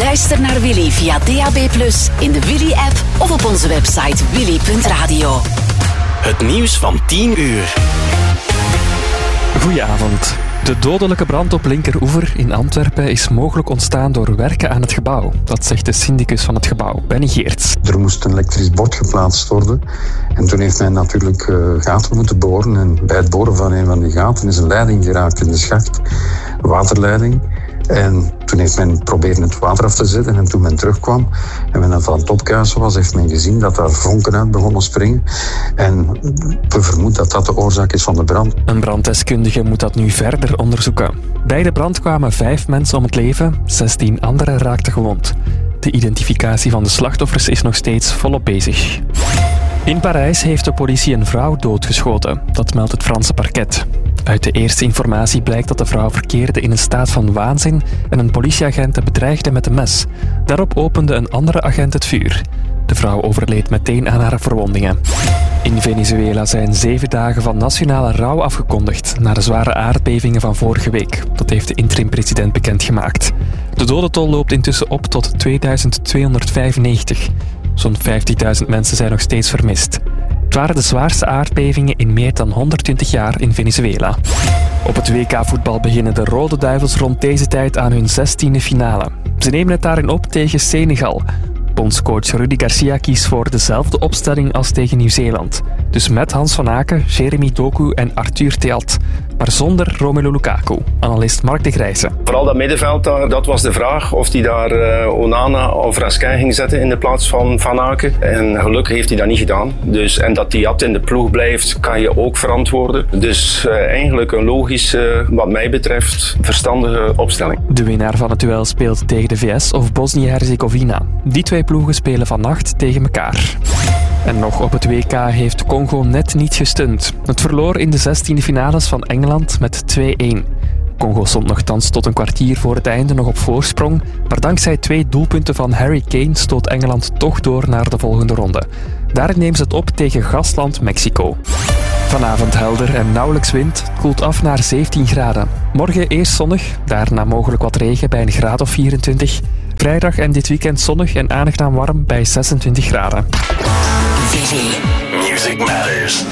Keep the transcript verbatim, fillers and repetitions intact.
Luister naar Willy via D A B plus, in de Willy-app of op onze website willy punt radio. Het nieuws van tien uur. Goedenavond. De dodelijke brand op Linkeroever in Antwerpen is mogelijk ontstaan door werken aan het gebouw. Dat zegt de syndicus van het gebouw, Benny Geerts. Er moest een elektrisch bord geplaatst worden. En toen heeft men natuurlijk uh, gaten moeten boren. En bij het boren van een van die gaten is een leiding geraakt in de schacht. Een waterleiding. En toen heeft men proberen het water af te zetten. En toen men terugkwam en men aan het opkuisen was, heeft men gezien dat daar vonken uit begonnen springen. En we vermoeden dat dat de oorzaak is van de brand. Een branddeskundige moet dat nu verder onderzoeken. Bij de brand kwamen vijf mensen om het leven, zestien anderen raakten gewond. De identificatie van de slachtoffers is nog steeds volop bezig. In Parijs heeft de politie een vrouw doodgeschoten. Dat meldt het Franse parket. Uit de eerste informatie blijkt dat de vrouw verkeerde in een staat van waanzin en een politieagent bedreigde met een mes. Daarop opende een andere agent het vuur. De vrouw overleed meteen aan haar verwondingen. In Venezuela zijn zeven dagen van nationale rouw afgekondigd na de zware aardbevingen van vorige week. Dat heeft de interim-president bekendgemaakt. De dodentol loopt intussen op tot tweeduizend tweehonderdvijfennegentig. Zo'n vijftigduizend mensen zijn nog steeds vermist. Het waren de zwaarste aardbevingen in meer dan honderdtwintig jaar in Venezuela. Op het W K-voetbal beginnen de Rode Duivels rond deze tijd aan hun zestiende finale. Ze nemen het daarin op tegen Senegal. Bondscoach Rudi Garcia kiest voor dezelfde opstelling als tegen Nieuw-Zeeland. Dus met Hans van Aken, Jeremy Doku en Arthur Theat. Maar zonder Romelu Lukaku. Analist Mark de Grijze. Vooral dat middenveld, daar, dat was de vraag of hij daar uh, Onana of Raskin ging zetten in de plaats van Van Aken. En gelukkig heeft hij dat niet gedaan. Dus, en dat Theat in de ploeg blijft, kan je ook verantwoorden. Dus uh, eigenlijk een logische, wat mij betreft, verstandige opstelling. De winnaar van het duel speelt tegen de V S of Bosnië-Herzegovina. Die twee ploegen spelen vannacht tegen elkaar. En nog op het W K heeft Congo net niet gestund. Het verloor in de zestiende finales van Engeland met twee-één. Congo stond nogthans tot een kwartier voor het einde nog op voorsprong, maar dankzij twee doelpunten van Harry Kane stoot Engeland toch door naar de volgende ronde. Daarin neemt ze het op tegen gastland Mexico. Vanavond helder en nauwelijks wind. Het koelt af naar zeventien graden. Morgen eerst zonnig, daarna mogelijk wat regen bij een graad of vierentwintig. Vrijdag en dit weekend zonnig en aangenaam warm bij zesentwintig graden. Music Matters.